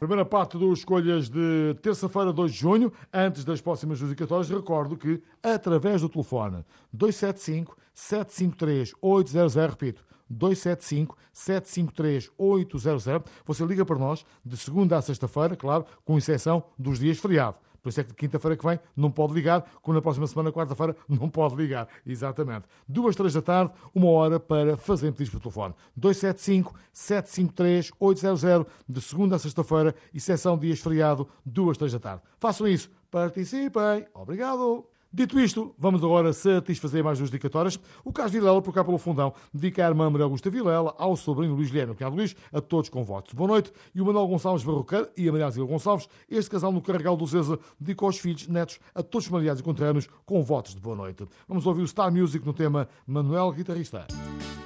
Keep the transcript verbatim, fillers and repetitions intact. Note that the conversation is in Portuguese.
Primeira parte dos escolhas de terça-feira, dois de junho. Antes das próximas judicatórias, recordo que, através do telefone dois sete cinco, sete cinco três, oito zero zero, repito, dois sete cinco, sete cinco três, oito zero zero, você liga para nós de segunda a sexta-feira, claro, com exceção dos dias feriado. Por isso é que de quinta-feira que vem não pode ligar, como na próxima semana, quarta-feira, não pode ligar. Exatamente. Duas, três da tarde, uma hora para fazer pedidos por telefone. dois sete cinco, sete cinco três, oito zero zero, de segunda a sexta-feira, exceção dias feriado, duas, três da tarde. Façam isso. Participem. Obrigado. Dito isto, vamos agora satisfazer mais duas dedicatórias. O Carlos Vilela, por cá pelo Fundão, dedica à irmã Maria Augusta Vilela, ao sobrinho Luís Guilherme, que é Luís, a todos com votos de boa noite. E o Manuel Gonçalves Barroqueiro e a Maria Azila Gonçalves, este casal no Carregal do Zeza, dedica aos filhos, netos, a todos os familiares e conterrâneos com votos de boa noite. Vamos ouvir o Star Music no tema Manuel Guitarrista.